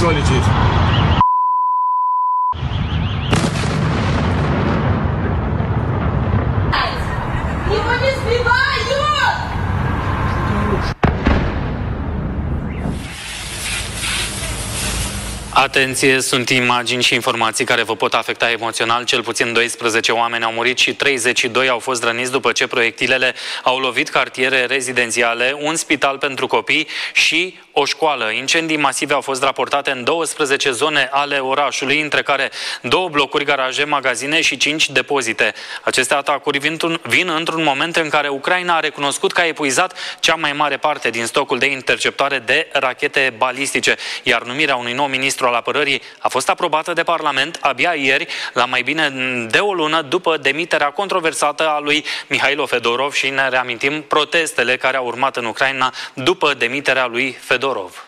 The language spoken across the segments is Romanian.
solicit. Atenție, sunt imagini și informații care vă pot afecta emoțional. Cel puțin 12 oameni au murit și 32 au fost răniți după ce proiectilele au lovit cartiere rezidențiale, un spital pentru copii și o școală. Incendii masive au fost raportate în 12 zone ale orașului, între care 2 blocuri, garaje, magazine și 5 depozite. Aceste atacuri vin într-un moment în care Ucraina a recunoscut că a epuizat cea mai mare parte din stocul de interceptare de rachete balistice, iar numirea unui nou ministru al apărării a fost aprobată de Parlament abia ieri, la mai bine de o lună după demiterea controversată a lui Mihailo Fedorov, și ne reamintim protestele care au urmat în Ucraina după demiterea lui Fedorov.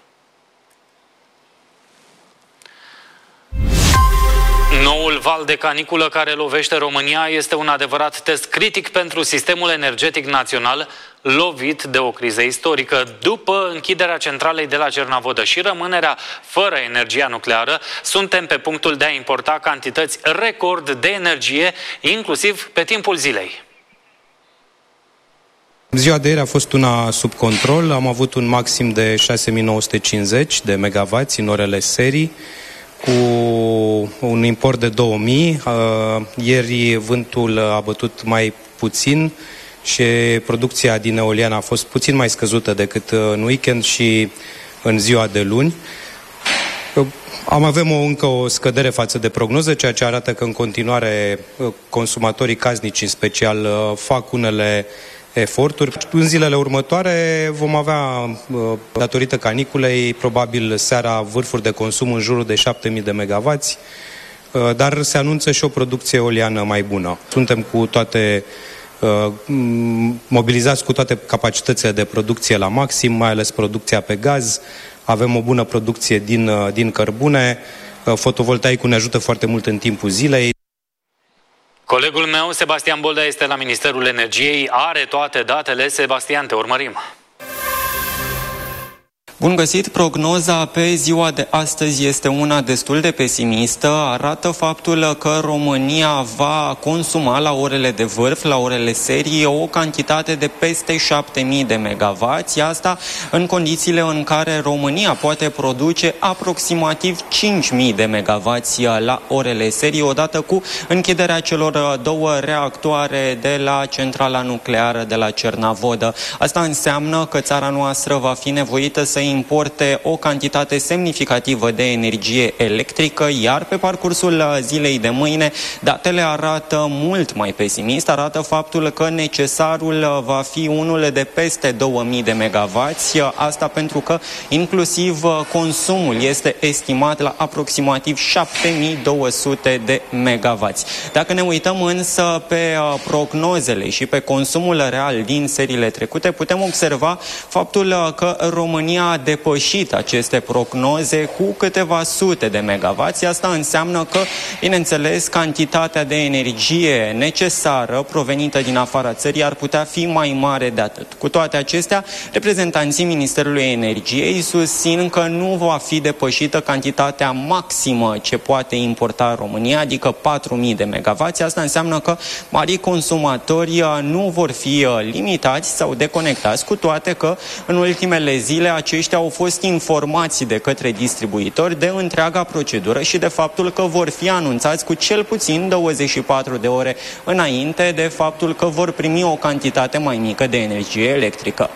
Noul val de caniculă care lovește România este un adevărat test critic pentru sistemul energetic național, lovit de o criză istorică. După închiderea centralei de la Cernavodă și rămânerea fără energia nucleară, suntem pe punctul de a importa cantități record de energie, inclusiv pe timpul zilei. Ziua de ieri a fost una sub control, am avut un maxim de 6950 de megawatts în orele serii, cu un import de 2000. Ieri vântul a bătut mai puțin și producția din eoliană a fost puțin mai scăzută decât în weekend și în ziua de luni. Avem încă o scădere față de prognoză, ceea ce arată că în continuare consumatorii casnici în special fac unele eforturi. În zilele următoare vom avea, datorită caniculei, probabil seara vârfuri de consum în jurul de 7000 de megawatts, dar se anunță și o producție eoliană mai bună. Suntem cu toate mobilizați cu toate capacitățile de producție la maxim, mai ales producția pe gaz. Avem o bună producție din cărbune. Fotovoltaicul ne ajută foarte mult în timpul zilei. Colegul meu, Sebastian Boldea, este la Ministerul Energiei, are toate datele. Sebastian, te urmărim. Bun găsit! Prognoza pe ziua de astăzi este una destul de pesimistă. Arată faptul că România va consuma la orele de vârf, la orele serii, o cantitate de peste 7000 de megawatts. Asta în condițiile în care România poate produce aproximativ 5000 de megawatts la orele serii, odată cu închiderea celor 2 reactoare de la centrala nucleară de la Cernavodă. Asta înseamnă că țara noastră va fi nevoită să importe o cantitate semnificativă de energie electrică, iar pe parcursul zilei de mâine datele arată mult mai pesimist, arată faptul că necesarul va fi unul de peste 2000 de megawatts, asta pentru că inclusiv consumul este estimat la aproximativ 7200 de megawatts. Dacă ne uităm însă pe prognozele și pe consumul real din seriile trecute, putem observa faptul că România a depășit aceste prognoze cu câteva sute de megawatts. Asta înseamnă că, bineînțeles, cantitatea de energie necesară provenită din afara țării ar putea fi mai mare de atât. Cu toate acestea, reprezentanții Ministerului Energiei susțin că nu va fi depășită cantitatea maximă ce poate importa România, adică 4000 de megawatts. Asta înseamnă că marii consumatori nu vor fi limitați sau deconectați, cu toate că în ultimele zile aceștia au fost informați de către distribuitori de întreaga procedură și de faptul că vor fi anunțați cu cel puțin 24 de ore înainte de faptul că vor primi o cantitate mai mică de energie electrică.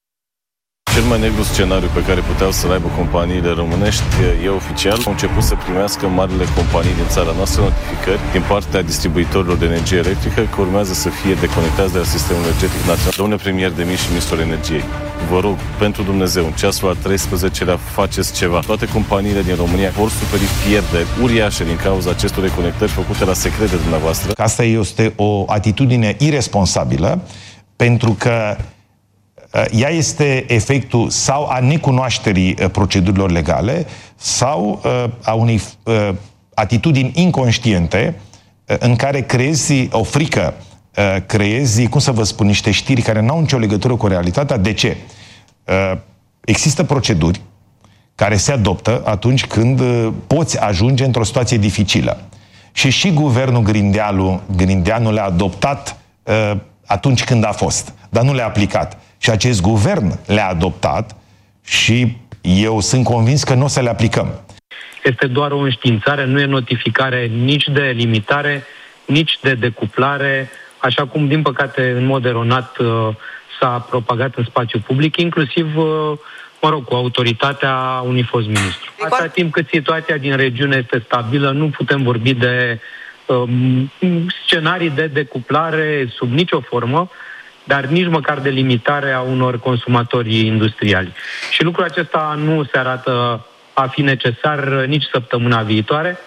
Cel mai negru scenariu pe care puteau să-l aibă companiile românești e oficial. Au început să primească marile companii din țara noastră notificări din partea distribuitorilor de energie electrică că urmează să fie deconectați de la sistemul energetic național. Domnule premier Demis și ministrul energiei, vă rog, pentru Dumnezeu, în ceasul al 13-lea faceți ceva. Toate companiile din România vor suferi pierderi uriașe din cauza acestor reconectări făcute la secret de dumneavoastră. Asta este o atitudine iresponsabilă, pentru că ea este efectul sau a necunoașterii procedurilor legale sau a unei atitudini inconștiente în care creezi o frică, creezi, cum să vă spun, niște știri care n-au nicio legătură cu realitatea. De ce? Există proceduri care se adoptă atunci când poți ajunge într-o situație dificilă. Și guvernul Grindeanu le-a adoptat atunci când a fost, dar nu le-a aplicat. Și acest guvern le-a adoptat și eu sunt convins că nu o să le aplicăm. Este doar o înștiințare, nu e notificare nici de limitare, nici de decuplare, așa cum, din păcate, în mod eronat s-a propagat în spațiu public, inclusiv, cu autoritatea unui fost ministru. Atâta timp cât situația din regiune este stabilă, nu putem vorbi de scenarii de decuplare sub nicio formă, dar nici măcar de limitare a unor consumatori industriali. Și lucrul acesta nu se arată a fi necesar nici săptămâna viitoare.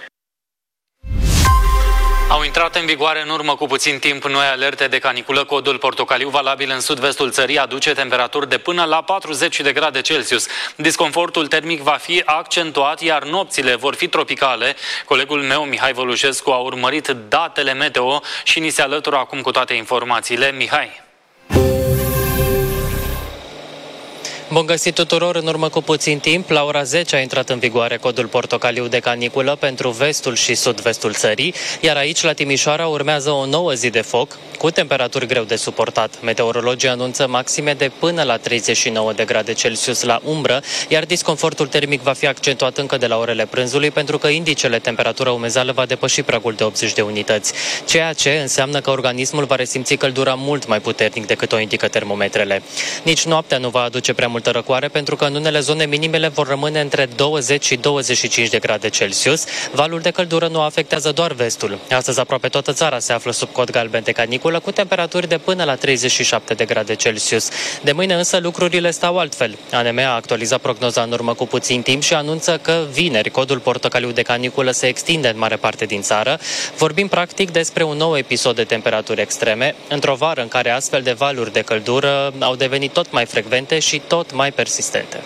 Au intrat în vigoare în urmă cu puțin timp noi alerte de caniculă. Codul portocaliu, valabil în sud-vestul țării, aduce temperaturi de până la 40 de grade Celsius. Disconfortul termic va fi accentuat, iar nopțile vor fi tropicale. Colegul meu, Mihai Vălușescu, a urmărit datele meteo și ni se alătură acum cu toate informațiile. Mihai. Bun găsit tuturor! În urmă cu puțin timp, la ora 10 a intrat în vigoare codul portocaliu de caniculă pentru vestul și sud-vestul țării, iar aici, la Timișoara, urmează o nouă zi de foc, cu temperaturi greu de suportat. Meteorologii anunță maxime de până la 39 de grade Celsius la umbră, iar disconfortul termic va fi accentuat încă de la orele prânzului, pentru că indicele temperatură umezeală va depăși pragul de 80 de unități, ceea ce înseamnă că organismul va resimți căldura mult mai puternic decât o indică termometrele. Nici noaptea nu va aduce prea multă răcoare, pentru că în unele zone minimele vor rămâne între 20 și 25 de grade Celsius. Valul de căldură nu afectează doar vestul. Astăzi aproape toată țara se află sub cod galben de caniculă, cu temperaturi de până la 37 de grade Celsius. De mâine însă lucrurile stau altfel. ANM a actualizat prognoza în urmă cu puțin timp și anunță că vineri codul portocaliu de caniculă se extinde în mare parte din țară. Vorbim practic despre un nou episod de temperaturi extreme, într-o vară în care astfel de valuri de căldură au devenit tot mai frecvente și tot mai persistente.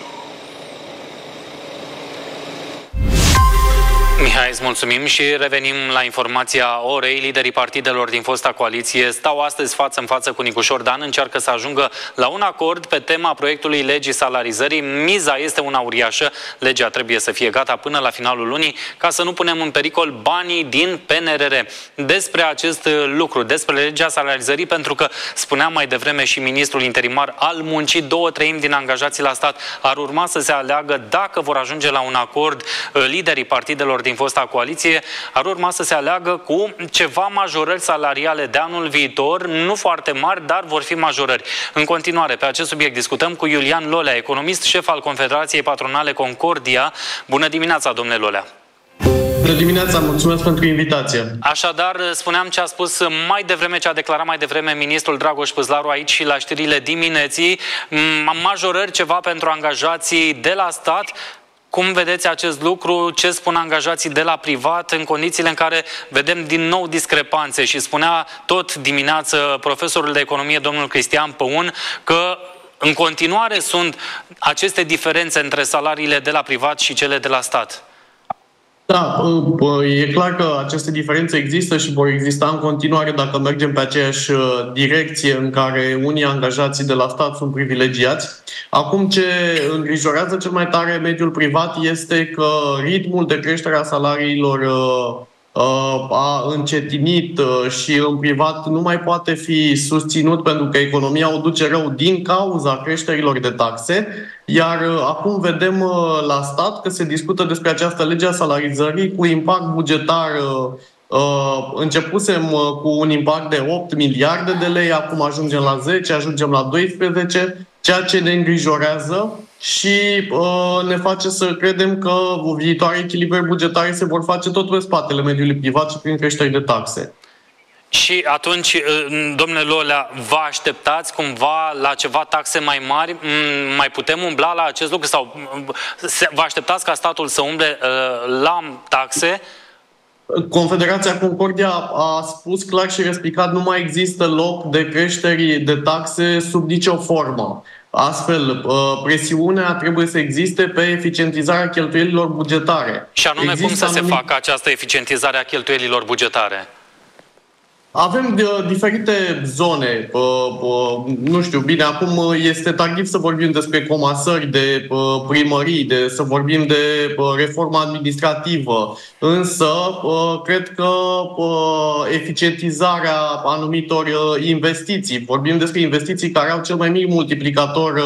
Mihai, îți mulțumim și revenim la informația orei. Liderii partidelor din fosta coaliție stau astăzi față în față cu Nicușor Dan, încearcă să ajungă la un acord pe tema proiectului legii salarizării. Miza este una uriașă, legea trebuie să fie gata până la finalul lunii, ca să nu punem în pericol banii din PNRR. Despre acest lucru, despre legea salarizării, pentru că spunea mai devreme și ministrul interimar al muncii, 2/3 din angajații la stat ar urma să se aleagă dacă vor ajunge la un acord. Liderii partidelor din fosta coaliție ar urma să se aleagă cu ceva majorări salariale de anul viitor, nu foarte mari, dar vor fi majorări. În continuare, pe acest subiect discutăm cu Iulian Lolea, economist, șef al Confederației Patronale Concordia. Bună dimineața, domnule Lolea! Bună dimineața, mulțumesc pentru invitație. Așadar, spuneam ce a spus mai devreme, ce a declarat mai devreme ministrul Dragoș Păzlaru aici și la știrile dimineții, majorări ceva pentru angajații de la stat. Cum vedeți acest lucru? Ce spun angajații de la privat în condițiile în care vedem din nou discrepanțe? Și spunea tot dimineață profesorul de economie, domnul Cristian Păun, că în continuare sunt aceste diferențe între salariile de la privat și cele de la stat. Da, e clar că aceste diferențe există și vor exista în continuare dacă mergem pe aceeași direcție în care unii angajații de la stat sunt privilegiați. Acum, ce îngrijorează cel mai tare mediul privat este că ritmul de creștere a salariilor a încetinit și în privat nu mai poate fi susținut pentru că economia o duce rău din cauza creșterilor de taxe. Iar acum vedem la stat că se discută despre această lege a salarizării cu impact bugetar. Începusem cu un impact de 8 miliarde de lei, acum ajungem la 10, ajungem la 12, ceea ce ne îngrijorează și ne face să credem că viitoare echilibrări bugetare se vor face tot pe spatele mediului privat și prin creșteri de taxe. Și atunci, domnule Lolea, vă așteptați cumva la ceva taxe mai mari? Mai putem umbla la acest lucru? Sau vă așteptați ca statul să umble la taxe? Confederația Concordia a spus clar și respicat, nu mai există loc de creșteri de taxe sub nicio formă. Astfel, presiunea trebuie să existe pe eficientizarea cheltuielilor bugetare. Și anume, cum să se facă această eficientizare a cheltuielilor bugetare? Avem diferite zone, nu știu, bine, acum este tardiv să vorbim despre comasări de primării, să vorbim de reforma administrativă, însă cred că eficientizarea anumitor investiții, vorbim despre investiții care au cel mai mic multiplicator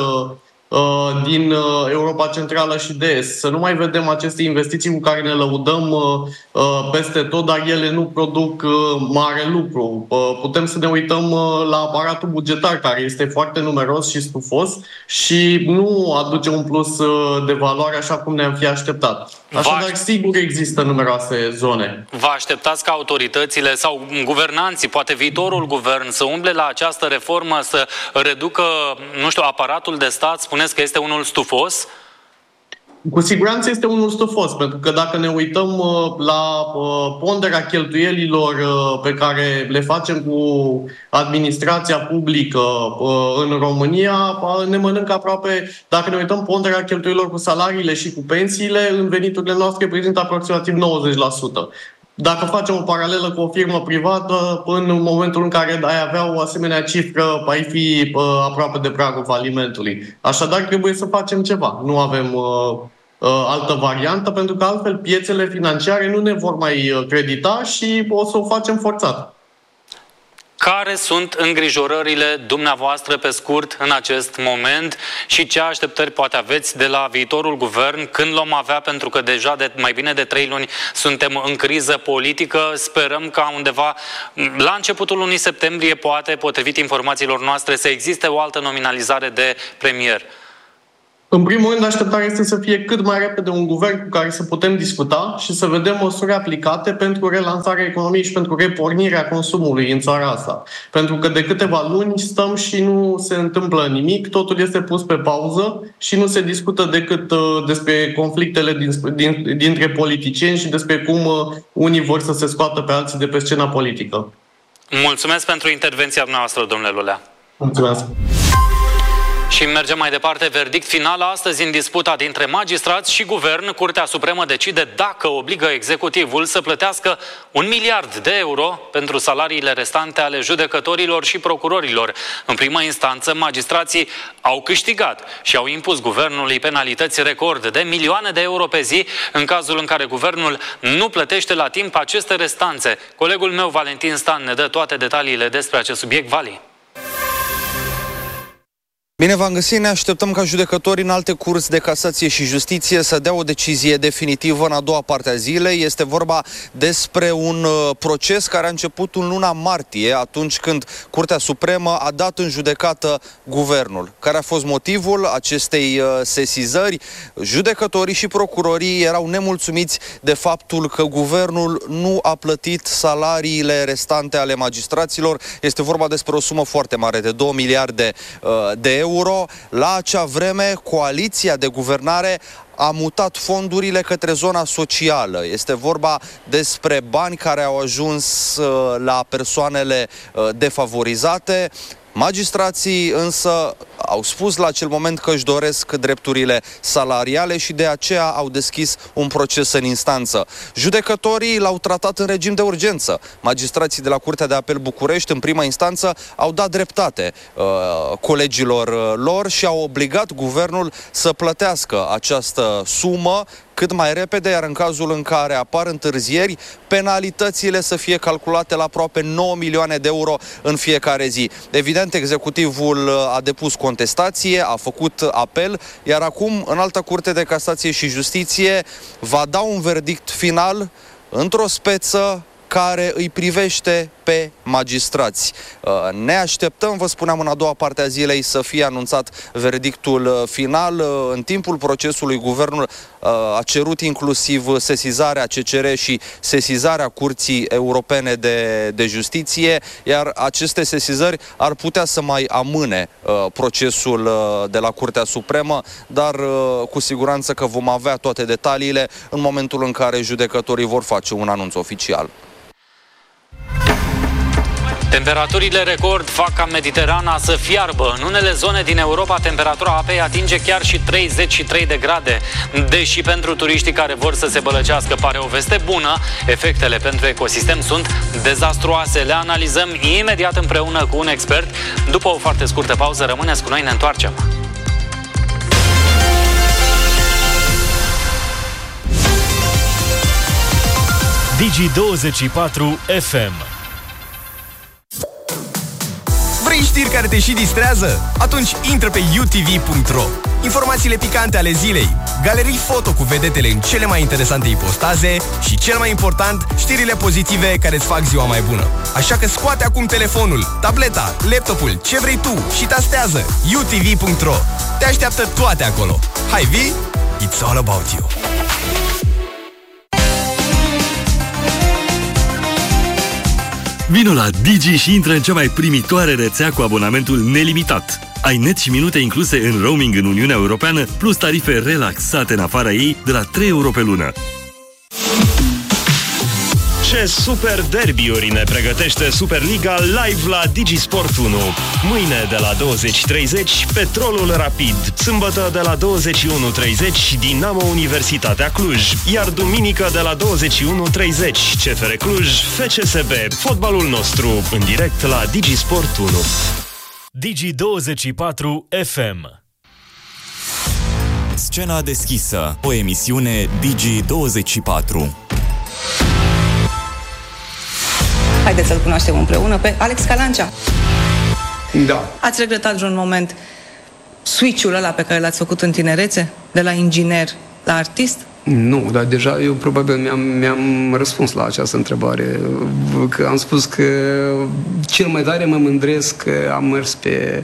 din Europa Centrală și de Est. Să nu mai vedem aceste investiții cu care ne lăudăm peste tot, dar ele nu produc mare lucru. Putem să ne uităm la aparatul bugetar, care este foarte numeros și stufos și nu aduce un plus de valoare așa cum ne-am fi așteptat. Așadar, sigur există numeroase zone. Vă așteptați ca autoritățile sau guvernanții, poate viitorul guvern, să umble la această reformă, să reducă, nu știu, aparatul de stat? Spuneți că este unul stufos? Cu siguranță este unul stufos, pentru că dacă ne uităm la ponderea cheltuielilor pe care le facem cu administrația publică în România, ne mănâncă aproape, dacă ne uităm ponderea cheltuielilor cu salariile și cu pensiile, în veniturile noastre reprezintă aproximativ 90%. Dacă facem o paralelă cu o firmă privată, în momentul în care ai avea o asemenea cifră, ai fi aproape de pragul falimentului. Așadar, trebuie să facem ceva. Nu avem altă variantă, pentru că altfel piețele financiare nu ne vor mai credita și o să o facem forțat. Care sunt îngrijorările dumneavoastră pe scurt în acest moment și ce așteptări poate aveți de la viitorul guvern, când l-om avea, pentru că deja de mai bine de 3 luni suntem în criză politică, sperăm ca undeva la începutul lunii septembrie, poate, potrivit informațiilor noastre, să existe o altă nominalizare de premier. În primul rând, așteptarea este să fie cât mai repede un guvern cu care să putem discuta și să vedem măsuri aplicate pentru relansarea economiei și pentru repornirea consumului în țara asta. Pentru că de câteva luni stăm și nu se întâmplă nimic, totul este pus pe pauză și nu se discută decât despre conflictele dintre politicieni și despre cum unii vor să se scoată pe alții de pe scena politică. Mulțumesc pentru intervenția noastră, domnule Lulea. Mulțumesc. Și mergem mai departe. Verdict final astăzi în disputa dintre magistrați și guvern. Curtea Supremă decide dacă obligă executivul să plătească 1 miliard de euro pentru salariile restante ale judecătorilor și procurorilor. În primă instanță, magistrații au câștigat și au impus guvernului penalități record de milioane de euro pe zi în cazul în care guvernul nu plătește la timp aceste restanțe. Colegul meu, Valentin Stan, ne dă toate detaliile despre acest subiect. Vali. Bine v-am găsit, ne așteptăm ca judecătorii în alte curți de casație și justiție să dea o decizie definitivă în a doua parte a zilei. Este vorba despre un proces care a început în luna martie, atunci când Curtea Supremă a dat în judecată guvernul. Care a fost motivul acestei sesizări? Judecătorii și procurorii erau nemulțumiți de faptul că guvernul nu a plătit salariile restante ale magistraților. Este vorba despre o sumă foarte mare, de 2 miliarde de euro. La acea vreme, coaliția de guvernare a mutat fondurile către zona socială. Este vorba despre bani care au ajuns la persoanele defavorizate. Magistrații însă au spus la acel moment că își doresc drepturile salariale și de aceea au deschis un proces în instanță. Judecătorii l-au tratat în regim de urgență. Magistrații de la Curtea de Apel București, în prima instanță, au dat dreptate colegilor lor și au obligat guvernul să plătească această sumă cât mai repede, iar în cazul în care apar întârzieri, penalitățile să fie calculate la aproape 9 milioane de euro în fiecare zi. Evident, executivul a depus contestație, a făcut apel, iar acum, în Alta Curte de Casație și Justiție, va da un verdict final într-o speță care îi privește pe magistrați. Ne așteptăm, vă spuneam, în a doua parte a zilei să fie anunțat verdictul final. În timpul procesului, guvernul a cerut inclusiv sesizarea CCR și sesizarea Curții Europene de Justiție, iar aceste sesizări ar putea să mai amâne procesul de la Curtea Supremă, dar cu siguranță că vom avea toate detaliile în momentul în care judecătorii vor face un anunț oficial. Temperaturile record fac ca Mediterana să fiarbă. În unele zone din Europa, temperatura apei atinge chiar și 33 de grade. Deși pentru turiștii care vor să se bălăcească pare o veste bună, efectele pentru ecosistem sunt dezastruoase. Le analizăm imediat împreună cu un expert. După o foarte scurtă pauză, rămâneți cu noi, ne întoarcem. Digi24 FM. Vrei știri care te și distrează? Atunci intră pe utv.ro. Informațiile picante ale zilei, galerii foto cu vedetele în cele mai interesante ipostaze și, cel mai important, știrile pozitive care îți fac ziua mai bună. Așa că scoate acum telefonul, tableta, laptopul, ce vrei tu și tastează utv.ro. Te așteaptă toate acolo. Hai, vii? It's all about you. Vino la Digi și intră în cea mai primitoare rețea cu abonamentul nelimitat. Ai net și minute incluse în roaming în Uniunea Europeană, plus tarife relaxate în afara ei de la 3 euro pe lună. Ce super derbiuri ne pregătește Superliga live la Digisport 1. Mâine de la 20:30 Petrolul Rapid. Sâmbătă de la 21:30 Dinamo Universitatea Cluj. Iar duminică de la 21:30 CFR Cluj, FCSB. Fotbalul nostru în direct la Digisport 1. Digi24 FM. Scena deschisă, o emisiune Digi24. Haideți să-l cunoaștem împreună pe Alex Calancea. Da. Ați regretat vreun moment switch-ul ăla pe care l-ați făcut în tinerețe? De la inginer la artist? Nu, dar deja eu probabil mi-am răspuns la această întrebare. Că am spus că cel mai tare mă mândresc că am mers pe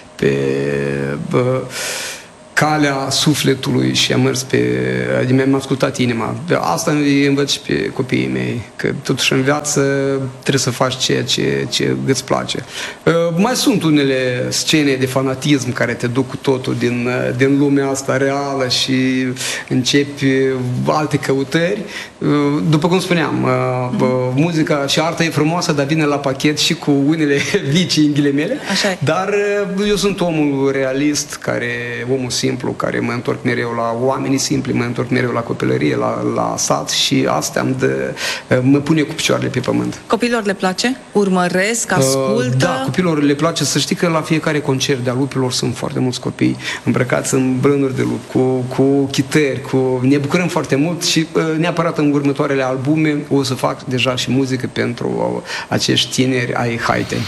calea sufletului și am mers adică mi-am ascultat inima. Asta îi învăț și pe copiii mei, că totuși în viață trebuie să faci ceea ce îți place. Mai sunt unele scene de fanatism care te duc cu totul din lumea asta reală și începi alte căutări. După cum spuneam, muzica și arta e frumoasă, dar vine la pachet și cu unele vicii în ghilimele. Dar eu sunt omul realist, omul simplu, care mă întorc mereu la oamenii simpli, mă întorc mereu la copilărie, la sat și asta mă pune cu picioarele pe pământ. Copiilor le place? Urmăresc? Ascultă? Da, copiilor le place. Să știi că la fiecare concert de-a lupilor sunt foarte mulți copii îmbrăcați în brânuri de lup, cu chitări, ne bucurăm foarte mult și neapărat în următoarele albume o să fac deja și muzică pentru acești tineri ai haitei.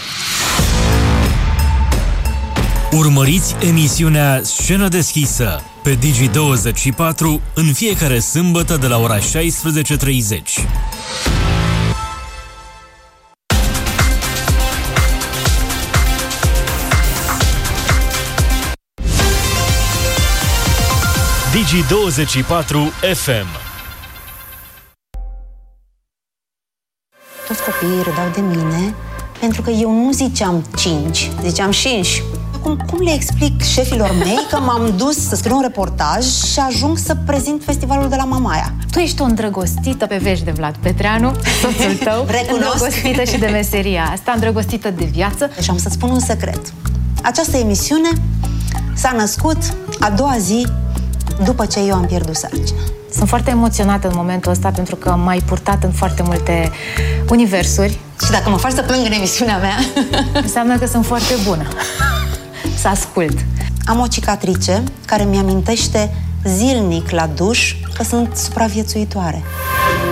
Urmăriți emisiunea Scenă deschisă pe Digi24 în fiecare sâmbătă de la ora 16:30. Digi24 FM. Toți copiii râdeau de mine pentru că eu nu ziceam 5, ziceam 5. Cum le explic șefilor mei că m-am dus să scriu un reportaj și ajung să prezint festivalul de la Mamaia? Tu ești o îndrăgostită pe vești de Vlad Petreanu, soțul tău. Îndrăgostită și de meseria asta, îndrăgostită de viață. Și am să-ți spun un secret. Această emisiune s-a născut a doua zi după ce eu am pierdut sarcina. Sunt foarte emoționată în momentul ăsta pentru că m-ai purtat în foarte multe universuri. Și dacă mă faci să plâng în emisiunea mea, înseamnă că sunt foarte bună. Să ascult. Am o cicatrice care mi-amintește zilnic la duș că sunt supraviețuitoare.